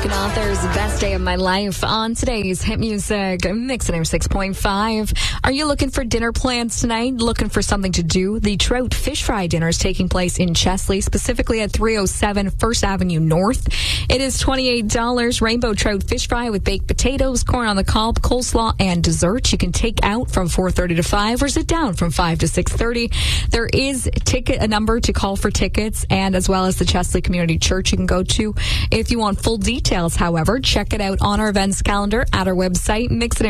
Broken Authors, Best Day of My Life on today's Hit Music Mix 6.5. Are you looking for dinner plans tonight? Looking for something to do? The Trout Fish Fry dinner is taking place in Chesley, specifically at 307 First Avenue North. It is $28. Rainbow Trout Fish Fry with baked potatoes, corn on the cob, coleslaw, and dessert. You can take out from 4:30 to 5 or sit down from 5 to 6:30. There is a number to call for tickets, and as well as the Chesley Community Church you can go to. If you want full details, however, check it out on our events calendar at our website,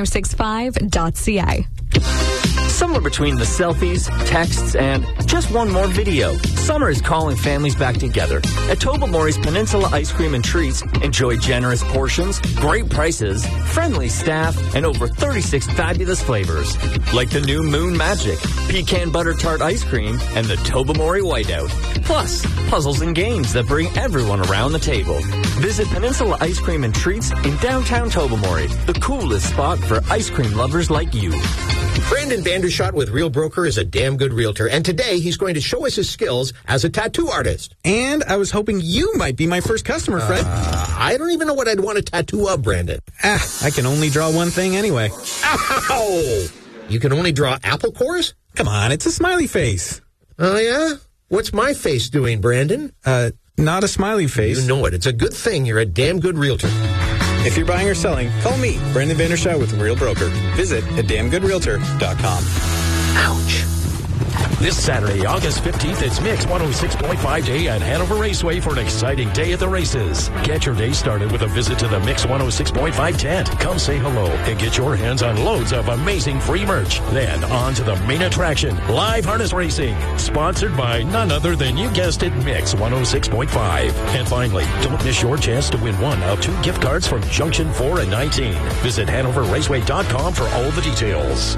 mix1065.ca. Somewhere between the selfies, texts, and just one more video, summer is calling families back together. At Tobermory's Peninsula Ice Cream and Treats, enjoy generous portions, great prices, friendly staff, and over 36 fabulous flavors. Like the new Moon Magic, Pecan Butter Tart Ice Cream, and the Tobermory Whiteout. Plus, puzzles and games that bring everyone around the table. Visit Peninsula Ice Cream and Treats in downtown Tobermory, the coolest spot for ice cream lovers like you. Brandon Vandershot with Real Broker is a damn good realtor, and today he's going to show us his skills as a tattoo artist. And I was hoping you might be my first customer, Fred. I don't even know what I'd want a tattoo of, Brandon. I can only draw one thing anyway. Ow! You can only draw apple cores? Come on, it's a smiley face. Oh, yeah? What's my face doing, Brandon? Not a smiley face. You know it. It's a good thing you're a damn good realtor. If you're buying or selling, call me, Brandon Vandershot with Real Broker. Visit at damngoodrealtor.com. Ouch. This Saturday, August 15th, it's Mix 106.5 Day at Hanover Raceway for an exciting day at the races. Get your day started with a visit to the Mix 106.5 tent. Come say hello and get your hands on loads of amazing free merch. Then on to the main attraction, live harness racing, sponsored by none other than, you guessed it, Mix 106.5. And finally, don't miss your chance to win one of 2 gift cards from Junction 4 and 19. Visit HanoverRaceway.com for all the details.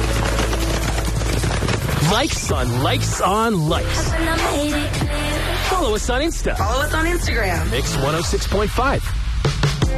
Likes on likes on likes. Follow us on Insta. Follow us on Instagram. Mix 106.5.